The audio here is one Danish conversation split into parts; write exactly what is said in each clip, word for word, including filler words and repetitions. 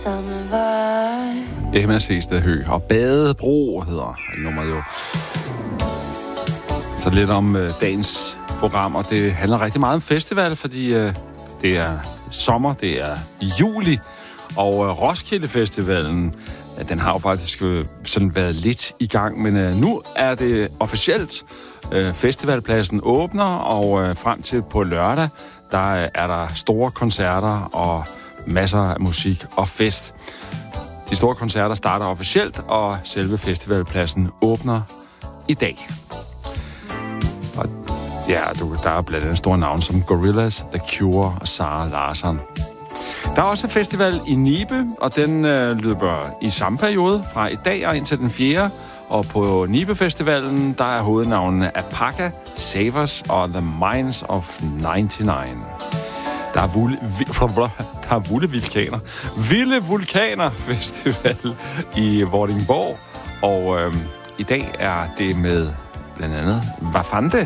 Emma Sehsted Høgh og Badebro hedder nummeret jo. Så lidt om øh, dagens program, og det handler rigtig meget om festival, fordi øh, det er sommer, det er juli, og øh, Roskilde Festivalen, ja, den har jo faktisk øh, sådan været lidt i gang, men øh, nu er det officielt. Øh, festivalpladsen åbner, og øh, frem til på lørdag, der øh, er der store koncerter og masser af musik og fest. De store koncerter starter officielt, og selve festivalpladsen åbner i dag. Og ja, der er blandt andet store navne som Gorillaz, The Cure og Zara Larsson. Der er også festival i Nibe, og den øh, løber i samme periode fra i dag og indtil den fjerde. Og på Nibe-festivalen, der er hovednavnene Apaka, Savers og The Minds of nioghalvfems. Der er vule, vi, der er vilde vulkaner. Vilde Vulkaner Festival i Vordingborg. Og øh, i dag er det med blandt andet Vafante.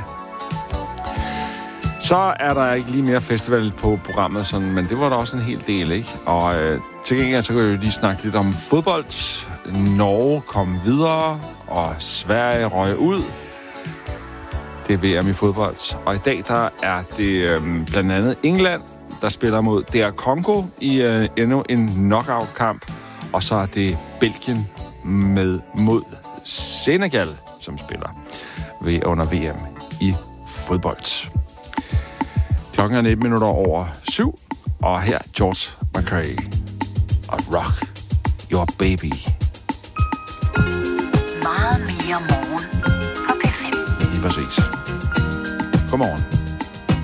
Så er der ikke lige mere festival på programmet, sådan, men det var der også en hel del, ikke? Og øh, til gengæld så kan vi jo lige snakke lidt om fodbold. Norge kom videre, og Sverige røg ud. Det er V M i fodbold. Og i dag der er det øh, blandt andet England, der spiller mod D R Congo i øh, endnu en knockout-kamp. Og så er det Belgien med mod Senegal, som spiller ved under V M i fodbold. Klokken er nitten minutter over syv, og her George McRae og Rock Your Baby. Meget mere morgen på P fem. Lige præcis. Godmorgen.